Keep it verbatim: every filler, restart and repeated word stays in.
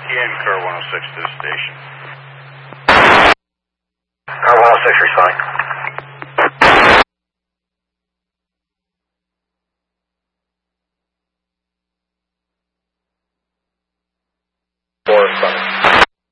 And car one oh six to the station. Car one oh six, responding.